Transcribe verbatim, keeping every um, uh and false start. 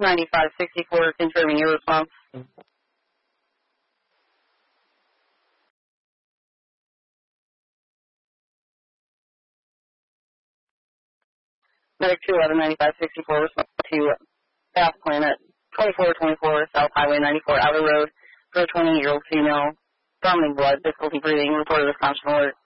ninety-five sixty-four, confirming your response. Medic two eleven ninety-five sixty-four, response to South Planet, twenty-four twenty-four, South Highway ninety-four, Outer Road, for a twenty-eight-year-old female, vomiting blood, difficulty breathing, reported as conscious alert.